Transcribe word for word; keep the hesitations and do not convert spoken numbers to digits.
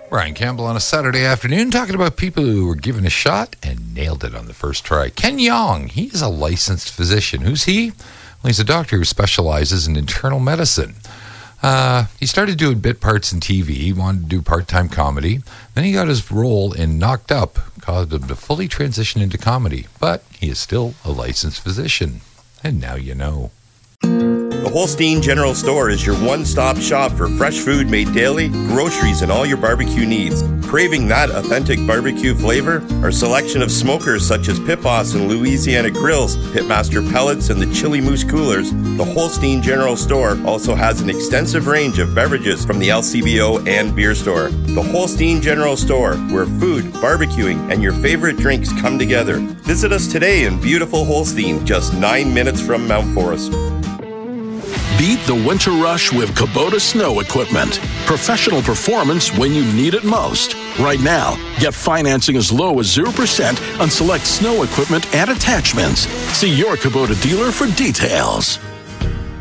Brian Campbell on a Saturday afternoon talking about people who were given a shot and nailed it on the first try. Ken Yong, he is a licensed physician. Who's he? Well, he's a doctor who specializes in internal medicine. Uh, he started doing bit parts in T V. He wanted to do part-time comedy. Then he got his role in Knocked Up, caused him to fully transition into comedy. But he is still a licensed physician. And now you know. The Holstein General Store is your one-stop shop for fresh food made daily, groceries, and all your barbecue needs. Craving that authentic barbecue flavor? Our selection of smokers such as Pit Boss and Louisiana Grills, Pitmaster Pellets, and the Chili Moose Coolers. The Holstein General Store also has an extensive range of beverages from the L C B O and beer store. The Holstein General Store, where food, barbecuing, and your favorite drinks come together. Visit us today in beautiful Holstein, just nine minutes from Mount Forest. Beat the winter rush with Kubota snow equipment. Professional performance when you need it most. Right now, get financing as low as zero percent on select snow equipment and attachments. See your Kubota dealer for details.